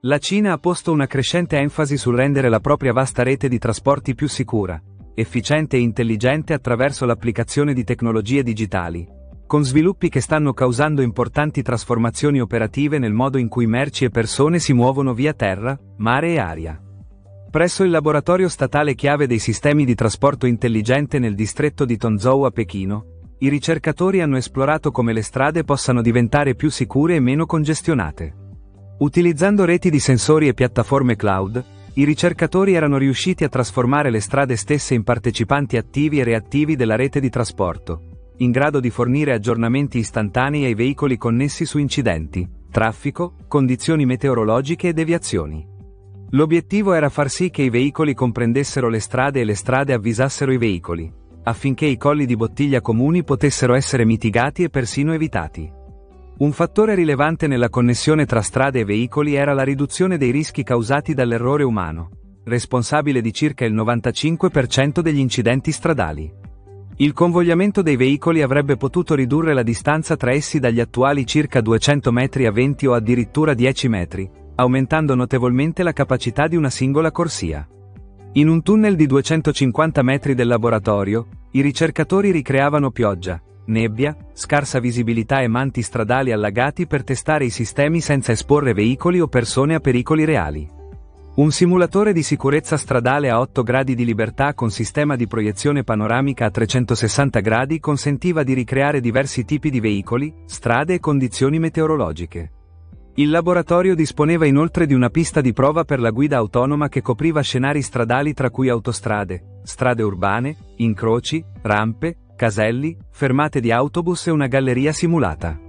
La Cina ha posto una crescente enfasi sul rendere la propria vasta rete di trasporti più sicura, efficiente e intelligente attraverso l'applicazione di tecnologie digitali, con sviluppi che stanno causando importanti trasformazioni operative nel modo in cui merci e persone si muovono via terra, mare e aria. Presso il laboratorio statale chiave dei sistemi di trasporto intelligente nel distretto di Tongzhou a Pechino, i ricercatori hanno esplorato come le strade possano diventare più sicure e meno congestionate. Utilizzando reti di sensori e piattaforme cloud, i ricercatori erano riusciti a trasformare le strade stesse in partecipanti attivi e reattivi della rete di trasporto, in grado di fornire aggiornamenti istantanei ai veicoli connessi su incidenti, traffico, condizioni meteorologiche e deviazioni. L'obiettivo era far sì che i veicoli comprendessero le strade e le strade avvisassero i veicoli, affinché i colli di bottiglia comuni potessero essere mitigati e persino evitati. Un fattore rilevante nella connessione tra strade e veicoli era la riduzione dei rischi causati dall'errore umano, responsabile di circa il 95% degli incidenti stradali. Il convogliamento dei veicoli avrebbe potuto ridurre la distanza tra essi dagli attuali circa 200 metri a 20 o addirittura 10 metri, aumentando notevolmente la capacità di una singola corsia. In un tunnel di 250 metri del laboratorio, i ricercatori ricreavano pioggia, nebbia, scarsa visibilità e manti stradali allagati per testare i sistemi senza esporre veicoli o persone a pericoli reali. Un simulatore di sicurezza stradale a 8 gradi di libertà con sistema di proiezione panoramica a 360 gradi consentiva di ricreare diversi tipi di veicoli, strade e condizioni meteorologiche. Il laboratorio disponeva inoltre di una pista di prova per la guida autonoma che copriva scenari stradali tra cui autostrade, strade urbane, incroci, rampe, caselli, fermate di autobus e una galleria simulata.